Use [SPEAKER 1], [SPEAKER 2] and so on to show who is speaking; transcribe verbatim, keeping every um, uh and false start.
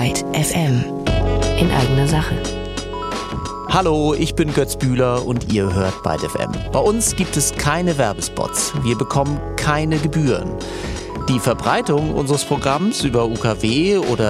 [SPEAKER 1] Byte F M. In eigener Sache.
[SPEAKER 2] Hallo, ich bin Götz Bühler und ihr hört Byte F M. Bei uns gibt es keine Werbespots. Wir bekommen keine Gebühren. Die Verbreitung unseres Programms über U K W oder